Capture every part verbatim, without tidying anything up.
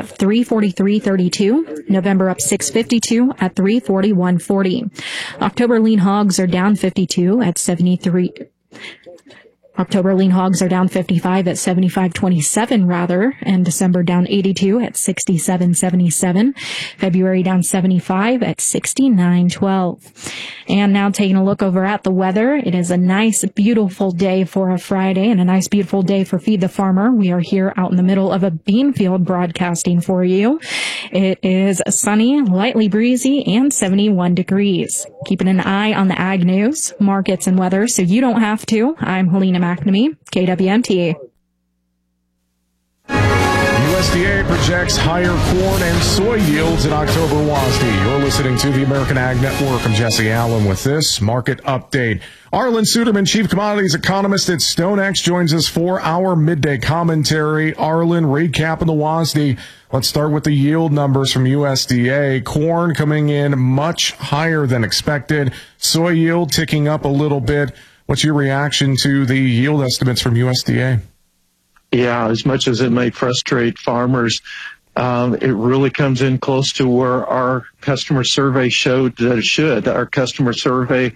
at three forty-three thirty-two. November up six fifty-two at three forty-one forty. October lean hogs are down fifty-two at seventy-three. October lean hogs are down fifty-five at seventy-five twenty-seven rather, and December down eighty-two at sixty-seven seventy-seven. February down seventy-five at sixty-nine twelve. And now taking a look over at the weather. It is a nice, beautiful day for a Friday and a nice, beautiful day for Feed the Farmer. We are here out in the middle of a bean field broadcasting for you. It is sunny, lightly breezy, and seventy-one degrees. Keeping an eye on the ag news, markets, and weather so you don't have to. I'm Helena McNamee, K W M T. U S D A projects higher corn and soy yields in October W A S D. You're listening to the American Ag Network. I'm Jesse Allen with this market update. Arlan Suderman, Chief Commodities Economist at StoneX, joins us for our midday commentary. Arlan, recapping the W A S D. Let's start with the yield numbers from U S D A. Corn coming in much higher than expected. Soy yield ticking up a little bit. What's your reaction to the yield estimates from U S D A? Yeah, as much as it may frustrate farmers, um, it really comes in close to where our customer survey showed that it should. Our customer survey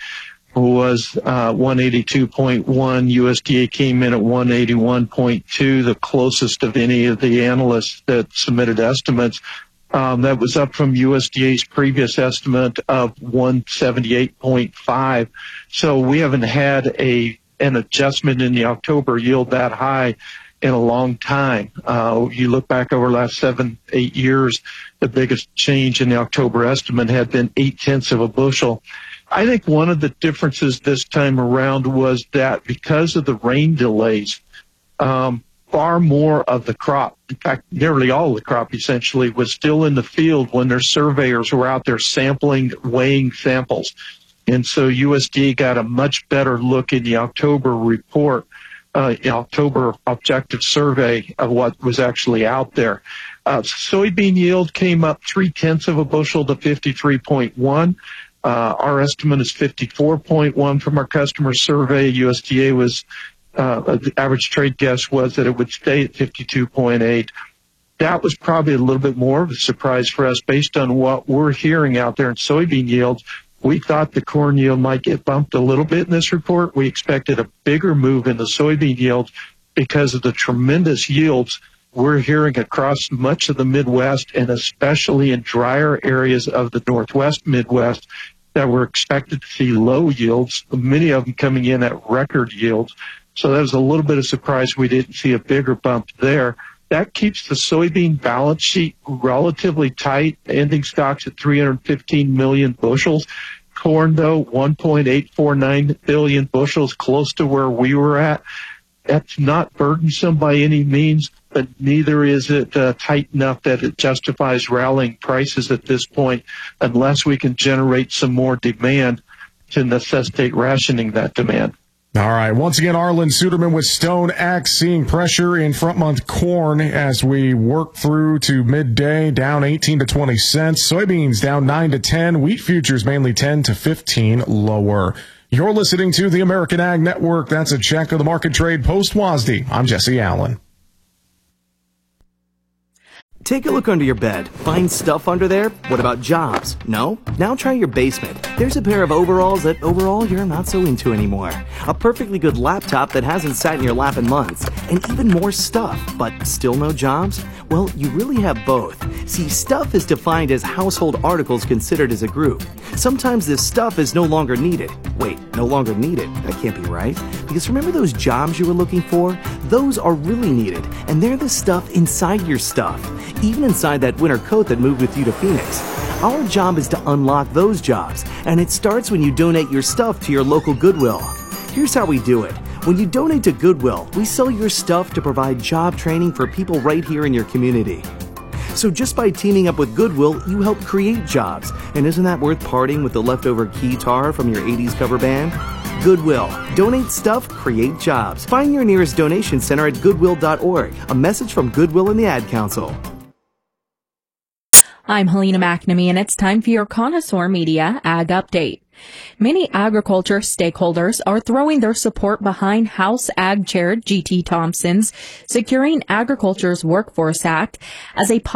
was uh, one eighty-two point one. U S D A came in at one eighty-one point two, the closest of any of the analysts that submitted estimates. Um, that was up from U S D A's previous estimate of one seventy-eight point five. So we haven't had a an adjustment in the October yield that high in a long time. Uh, you look back over the last seven, eight years, the biggest change in the October estimate had been eight tenths of a bushel. I think one of the differences this time around was that because of the rain delays, um, far more of the crop, in fact, nearly all of the crop essentially, was still in the field when their surveyors were out there sampling, weighing samples. And so U S D A got a much better look in the October report, uh, October objective survey of what was actually out there. Uh, soybean yield came up three tenths of a bushel to fifty-three point one. Uh, our estimate is fifty-four point one from our customer survey. U S D A was Uh, the average trade guess was that it would stay at fifty-two point eight. That was probably a little bit more of a surprise for us based on what we're hearing out there in soybean yields. We thought the corn yield might get bumped a little bit in this report. We expected a bigger move in the soybean yields because of the tremendous yields we're hearing across much of the Midwest and especially in drier areas of the Northwest Midwest that were expected to see low yields, many of them coming in at record yields. So that was a little bit of surprise we didn't see a bigger bump there. That keeps the soybean balance sheet relatively tight, ending stocks at three hundred fifteen million bushels. Corn, though, one point eight four nine billion bushels, close to where we were at. That's not burdensome by any means, but neither is it uh, tight enough that it justifies rallying prices at this point unless we can generate some more demand to necessitate rationing that demand. All right. Once again, Arlan Suderman with StoneX, seeing pressure in front month corn as we work through to midday, down eighteen to twenty cents. Soybeans down nine to ten. Wheat futures mainly ten to fifteen lower. You're listening to the American Ag Network. That's a check of the market trade post W A S D. I'm Jesse Allen. Take a look under your bed. Find stuff under there? What about jobs? No? Now try your basement. There's a pair of overalls that overall you're not so into anymore. A perfectly good laptop that hasn't sat in your lap in months. And even more stuff, but still no jobs? Well, you really have both. See, stuff is defined as household articles considered as a group. Sometimes this stuff is no longer needed. Wait, no longer needed? That can't be right. Because remember those jobs you were looking for? Those are really needed, and they're the stuff inside your stuff. Even inside that winter coat that moved with you to Phoenix. Our job is to unlock those jobs, and it starts when you donate your stuff to your local Goodwill. Here's how we do it. When you donate to Goodwill, we sell your stuff to provide job training for people right here in your community. So just by teaming up with Goodwill, you help create jobs. And isn't that worth parting with the leftover guitar from your eighties cover band? Goodwill. Donate stuff, create jobs. Find your nearest donation center at goodwill dot org. A message from Goodwill and the Ad Council. I'm Helena McNamee, and it's time for your Connoisseur Media Ag Update. Many agriculture stakeholders are throwing their support behind House Ag Chair G T Thompson's Securing Agriculture's Workforce Act as a